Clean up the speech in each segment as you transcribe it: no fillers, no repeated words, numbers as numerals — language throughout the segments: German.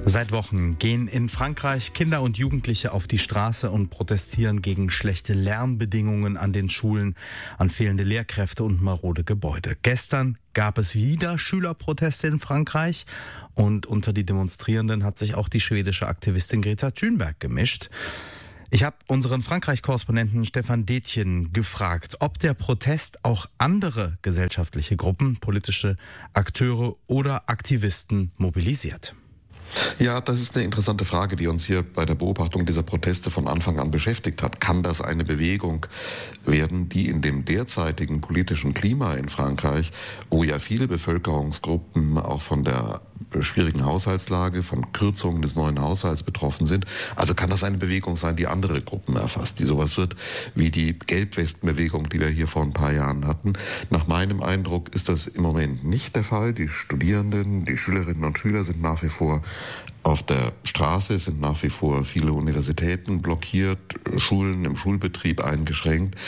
Seit Wochen gehen in Frankreich Kinder und Jugendliche auf die Straße und protestieren gegen schlechte Lernbedingungen an den Schulen, an fehlende Lehrkräfte und marode Gebäude. Gestern gab es wieder Schülerproteste in Frankreich und unter die Demonstrierenden hat sich auch die schwedische Aktivistin Greta Thunberg gemischt. Ich habe unseren Frankreich-Korrespondenten Stefan Detjen gefragt, ob der Protest auch andere gesellschaftliche Gruppen, politische Akteure oder Aktivisten mobilisiert. Ja, das ist eine interessante Frage, die uns hier bei der Beobachtung dieser Proteste von Anfang an beschäftigt hat. Kann das eine Bewegung werden, die in dem derzeitigen politischen Klima in Frankreich, wo ja viele Bevölkerungsgruppen auch von der schwierigen Haushaltslage, von Kürzungen des neuen Haushalts betroffen sind, also kann das eine Bewegung sein, die andere Gruppen erfasst, die sowas wird wie die Gelbwestenbewegung, die wir hier vor ein paar Jahren hatten. Nach meinem Eindruck ist das im Moment nicht der Fall. Die Studierenden, die Schülerinnen und Schüler sind nach wie vor auf der Straße, sind nach wie vor viele Universitäten blockiert, Schulen im Schulbetrieb eingeschränkt.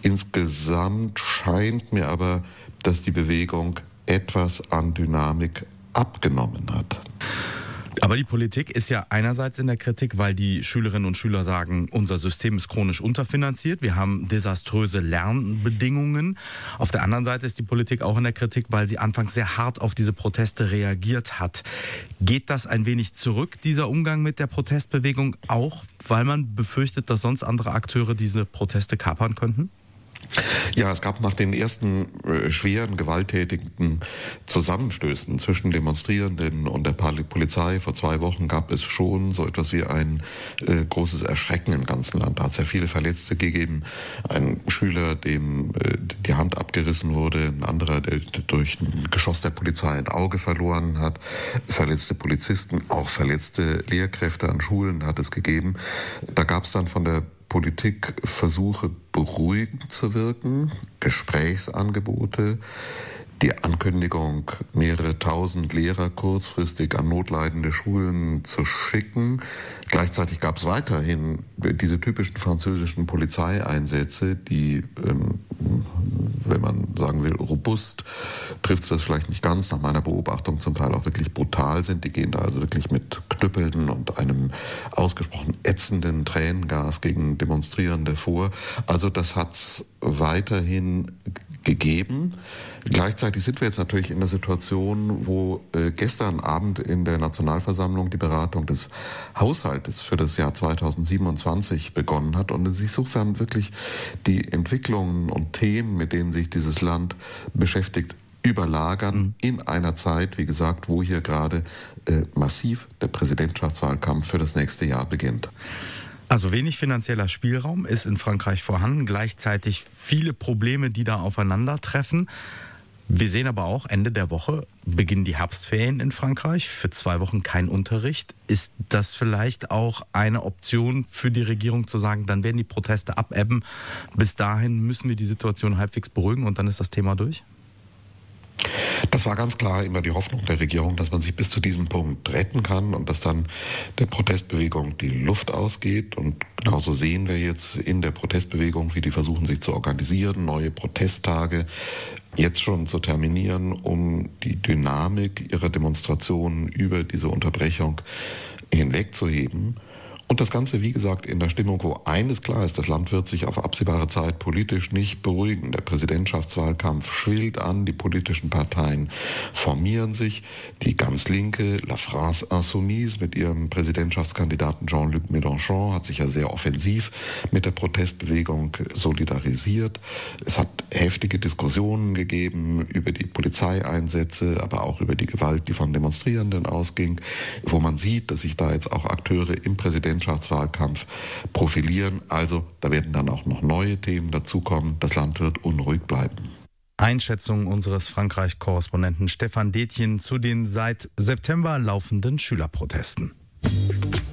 Insgesamt scheint mir aber, dass die Bewegung etwas an Dynamik abgenommen hat. Aber die Politik ist ja einerseits in der Kritik, weil die Schülerinnen und Schüler sagen, unser System ist chronisch unterfinanziert, wir haben desaströse Lernbedingungen. Auf der anderen Seite ist die Politik auch in der Kritik, weil sie anfangs sehr hart auf diese Proteste reagiert hat. Geht das ein wenig zurück, dieser Umgang mit der Protestbewegung, auch weil man befürchtet, dass sonst andere Akteure diese Proteste kapern könnten? Ja, es gab nach den ersten schweren, gewalttätigen Zusammenstößen zwischen Demonstrierenden und der Polizei vor 2 Wochen gab es schon so etwas wie ein großes Erschrecken im ganzen Land. Da hat es ja viele Verletzte gegeben. Ein Schüler, dem die Hand abgerissen wurde, ein anderer, der durch ein Geschoss der Polizei ein Auge verloren hat, verletzte Polizisten, auch verletzte Lehrkräfte an Schulen hat es gegeben. Da gab es dann von der Politik Versuche, beruhigend zu wirken, Gesprächsangebote, die Ankündigung, mehrere tausend Lehrer kurzfristig an notleidende Schulen zu schicken. Gleichzeitig gab es weiterhin diese typischen französischen Polizeieinsätze, die, wenn man sagen will, robust, trifft es das vielleicht nicht ganz, nach meiner Beobachtung zum Teil auch wirklich brutal sind. Die gehen da also wirklich mit Knüppeln und einem ausgesprochen ätzenden Tränengas gegen Demonstrierende vor. Also das hat es weiterhin gegeben. Gleichzeitig sind wir jetzt natürlich in der Situation, wo gestern Abend in der Nationalversammlung die Beratung des Haushaltes für das Jahr 2027 begonnen hat und insofern wirklich die Entwicklungen und Themen, mit denen sich dieses Land beschäftigt, überlagern in einer Zeit, wie gesagt, wo hier gerade massiv der Präsidentschaftswahlkampf für das nächste Jahr beginnt. Also wenig finanzieller Spielraum ist in Frankreich vorhanden, gleichzeitig viele Probleme, die da aufeinandertreffen. Wir sehen aber auch, Ende der Woche beginnen die Herbstferien in Frankreich, für 2 Wochen kein Unterricht. Ist das vielleicht auch eine Option für die Regierung zu sagen, dann werden die Proteste abebben, bis dahin müssen wir die Situation halbwegs beruhigen und dann ist das Thema durch? Das war ganz klar immer die Hoffnung der Regierung, dass man sich bis zu diesem Punkt retten kann und dass dann der Protestbewegung die Luft ausgeht. Und genauso sehen wir jetzt in der Protestbewegung, wie die versuchen, sich zu organisieren, neue Protesttage jetzt schon zu terminieren, um die Dynamik ihrer Demonstrationen über diese Unterbrechung hinwegzuheben. Und das Ganze, wie gesagt, in der Stimmung, wo eines klar ist, das Land wird sich auf absehbare Zeit politisch nicht beruhigen. Der Präsidentschaftswahlkampf schwillt an, die politischen Parteien formieren sich. Die ganz linke La France Insoumise mit ihrem Präsidentschaftskandidaten Jean-Luc Mélenchon hat sich ja sehr offensiv mit der Protestbewegung solidarisiert. Es hat heftige Diskussionen gegeben über die Polizeieinsätze, aber auch über die Gewalt, die von Demonstrierenden ausging, wo man sieht, dass sich da jetzt auch Akteure im Präsidentschaftswahlkampf profilieren. Also da werden dann auch noch neue Themen dazukommen. Das Land wird unruhig bleiben. Einschätzung unseres Frankreich-Korrespondenten Stefan Detjen zu den seit September laufenden Schülerprotesten.